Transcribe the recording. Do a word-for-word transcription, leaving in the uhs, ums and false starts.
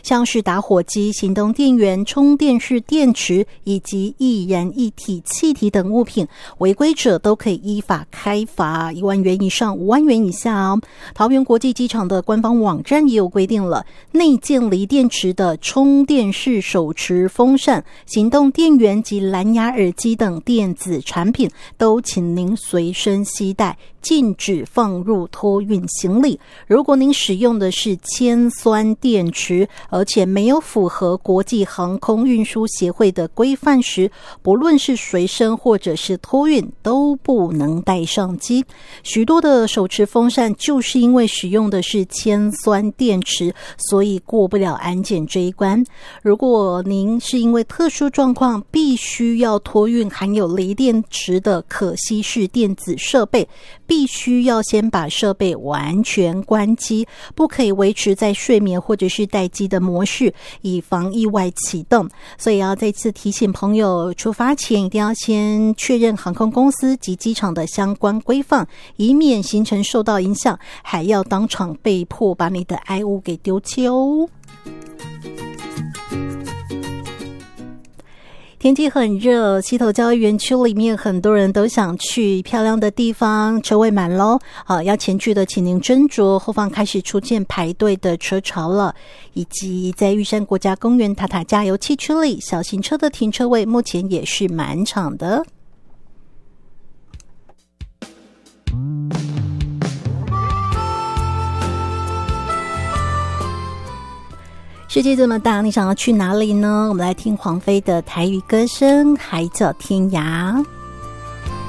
像是打火机、行动电源、充电式电池以及易燃液体气体等物品，违规者都可以依法开罚一万元以上五万元以下哦。桃园国际机场的官方网站也有规定了，内建锂电池的充电式手持风扇、行动电源及蓝牙耳机等电子产品都请您随身携带，禁止放入托运行李。如果您使用的是铅酸电池，而且没有符合国际航空运输协会的规范时，不论是随身或者是托运都不能带上机。许多的手持风扇就是因为使用的是铅酸电池，所以过不了安检这一关。如果您是因为特殊状况必须要托运含有锂电池的可吸式电子设备，必须要先把设备完全关机，不可以维持在睡眠或者是待机的模式，以防意外启动。所以要再次提醒朋友，出发前一定要先确认航空公司及机场的相关规范，以免行程受到影响，还要当场被迫把你的爱物给丢弃哦。天气很热，溪头交易园区里面很多人都想去漂亮的地方，车位满咯。啊，要前去的请您斟酌，后方开始出现排队的车潮了。以及在玉山国家公园塔塔加油气区里，小型车的停车位目前也是满场的。世界这么大，你想要去哪里呢？我们来听黄飞的台语歌声《海角天涯》。